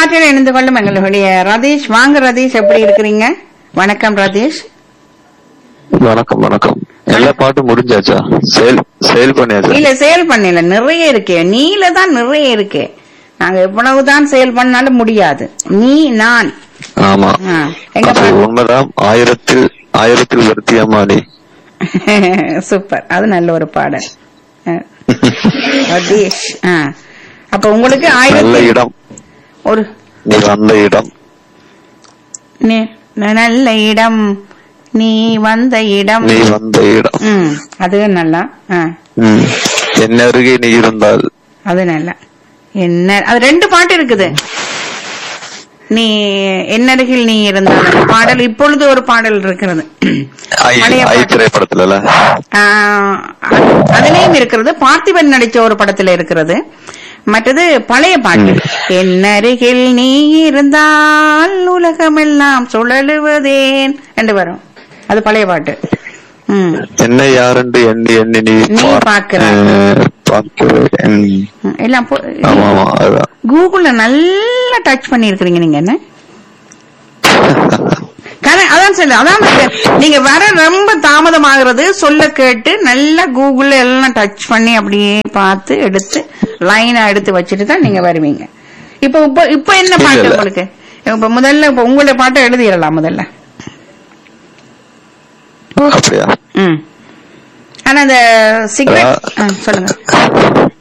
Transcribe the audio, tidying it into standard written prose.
காற்றில் இணைந்து கொள்ளும் எங்களுடைய ரதீஷ். வாங்க ரதீஷ், எப்படி இருக்கிறீங்க? வணக்கம் ரதீஷ். வணக்கம் வணக்கம். எல்லா பாட்டும் முடிஞ்சாச்சா? சேல் பண்ணியாச்சா? இல்ல, சேல் பண்ணல, நிறைய இருக்கு. நீல தான் நிறைய இருக்கு. நாங்க எவ்வளவுதான் சேல் பண்ணாலும் முடியாது. நீ நான். ஆமா, உண்மைதான். ஆயிரத்தில் வருத்தியம்மாடி. சூப்பர், அது நல்ல ஒரு பாடல். ரதீஷ், அப்ப உங்களுக்கு நல்ல இடம் ஒரு நீ வந்த இடம், நல்ல இடம் நீ வந்த இடம், அது நல்லா. என்ன அருகே நீ இருந்தால், அது நல்லா. என்ன, அது ரெண்டு பாட்டு இருக்குது. நீ என்னருகில் நீ இருந்தால் பாடல். இப்பொழுது ஒரு பாடல் இருக்கிறது திரைப்படத்துல, அதுலயும் இருக்கிறது. பார்த்திபன் நடிச்ச ஒரு படத்துல இருக்கிறது. மற்றது பழைய பாட்டு. என்னருகில் நீ இருந்தால் உலகமெல்லாம் சுழலுவதேன் என்று வரும். அது பழைய பாட்டு. என்ன யாருண்டு எண்ணி எண்ணி நீ பாக்குற எல்லாம் கூகுள்ல நல்லா டச் பண்ணி இருக்கிறீங்க நீங்க. என்ன அதான் சொல்ல, அதான் நீங்க வர ரொம்ப தாமதமாகிறது. சொல்ல கேட்டு நல்லா கூகுள்ல எல்லாம் டச் பண்ணி அப்படியே பார்த்து எடுத்து லைனா எடுத்து வச்சுட்டு தான் நீங்க வருவீங்க. இப்ப என்ன பாட்டு உங்களுக்கு? இப்ப முதல்ல உங்களுடைய பாட்டை எழுதிடலாம் முதல்ல. அப்படியா? ஆனா அந்த சிகரெட் சொல்லுங்க.